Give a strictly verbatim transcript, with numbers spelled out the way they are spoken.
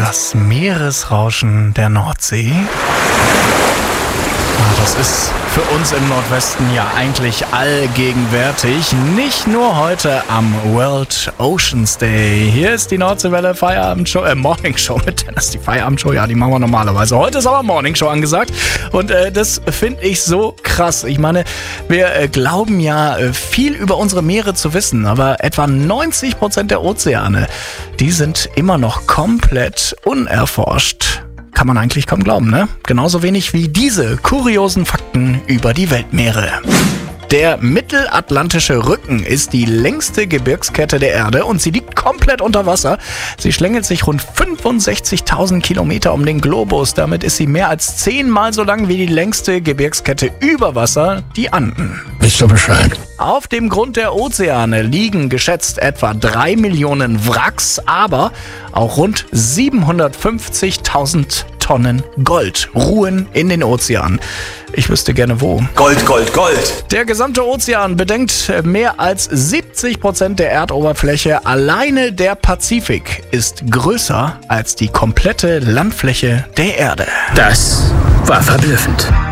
Das Meeresrauschen der Nordsee. Das ist für uns im Nordwesten ja eigentlich allgegenwärtig. Nicht nur heute am World Oceans Day. Hier ist die Nordseewelle Feierabendshow, äh, Morning Show mit Dennis. Die Feierabendshow, ja, die machen wir normalerweise. Heute ist aber Morning Show angesagt. Und äh, das finde ich so krass. Ich meine, wir äh, glauben ja äh, viel über unsere Meere zu wissen. Aber etwa neunzig Prozent der Ozeane, die sind immer noch komplett unerforscht. Kann man eigentlich kaum glauben, ne? Genauso wenig wie diese kuriosen Fakten über die Weltmeere. Der Mittelatlantische Rücken ist die längste Gebirgskette der Erde und sie liegt komplett unter Wasser. Sie schlängelt sich rund fünfundsechzigtausend Kilometer um den Globus. Damit ist sie mehr als zehnmal so lang wie die längste Gebirgskette über Wasser, die Anden. Wisst ihr Bescheid? Auf dem Grund der Ozeane liegen geschätzt etwa drei Millionen Wracks, aber auch rund siebenhundertfünfzigtausend Tonnen Gold ruhen in den Ozeanen. Ich wüsste gerne wo. Gold, Gold, Gold! Der gesamte Ozean bedeckt mehr als siebzig Prozent der Erdoberfläche. Alleine der Pazifik ist größer als die komplette Landfläche der Erde. Das war verblüffend.